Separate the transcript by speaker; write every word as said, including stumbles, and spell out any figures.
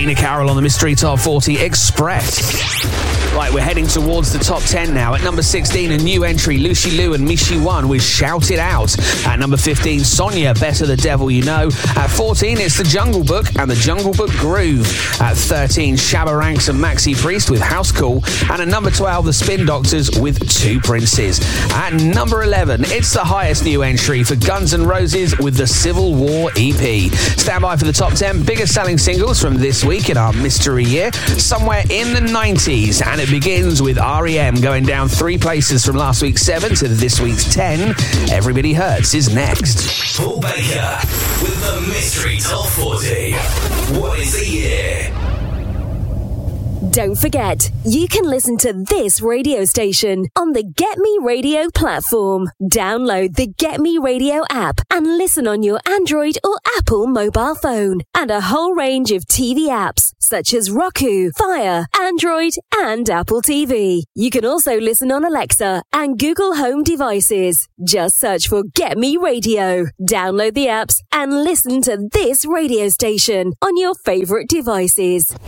Speaker 1: Tina Carroll on the Mystery Top forty Express. Right, we're heading towards the top ten now. At number sixteen, a new entry, Lucy Liu and Mishi One with Shout It Out. At number fifteen, Sonia, Better the Devil You Know. At fourteen, it's The Jungle Book and The Jungle Book Groove. At thirteen, Shabba Ranks and Maxi Priest with House Call. And at number twelve, The Spin Doctors with Two Princes. At number eleven, it's the highest new entry for Guns N' Roses with the Civil War E P. Stand by for the top ten biggest selling singles from this week in our mystery year, somewhere in the nineties. And it begins with R E M going down three places from last week's seven to this week's ten. Everybody Hurts is next.
Speaker 2: Paul Baker with the Mystery Top forty. What is the year?
Speaker 3: Don't forget, you can listen to this radio station on the Get Me Radio platform. Download the Get Me Radio app and listen on your Android or Apple mobile phone. And a whole range of T V apps such as Roku, Fire, Android, and Apple T V. You can also listen on Alexa and Google Home devices. Just search for Get Me Radio. Download the apps and listen to this radio station on your favorite devices.